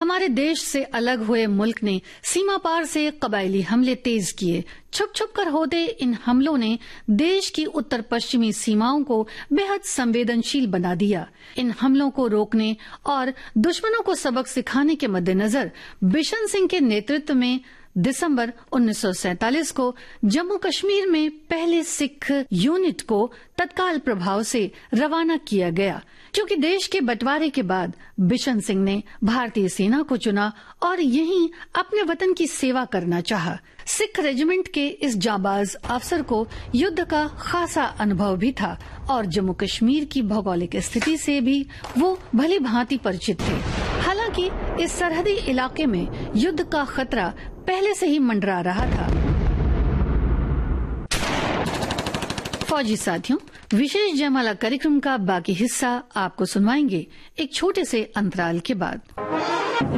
हमारे देश से अलग हुए मुल्क ने सीमा पार से कबायली हमले तेज किए। छुप छुप कर होते इन हमलों ने देश की उत्तर पश्चिमी सीमाओं को बेहद संवेदनशील बना दिया। इन हमलों को रोकने और दुश्मनों को सबक सिखाने के मद्देनजर बिशन सिंह के नेतृत्व में दिसंबर 1947 को जम्मू कश्मीर में पहले सिख यूनिट को तत्काल प्रभाव से रवाना किया गया। क्योंकि देश के बंटवारे के बाद बिशन सिंह ने भारतीय सेना को चुना और यहीं अपने वतन की सेवा करना चाहा। सिख रेजिमेंट के इस जाबाज अफसर को युद्ध का खासा अनुभव भी था और जम्मू कश्मीर की भौगोलिक स्थिति से भी वो भली भांति परिचित थे। हालांकि इस सरहदी इलाके में युद्ध का खतरा पहले से ही मंडरा रहा था। फौजी साथियों, विशेष जयमाला कार्यक्रम का बाकी हिस्सा आपको सुनवाएंगे एक छोटे से अंतराल के बाद।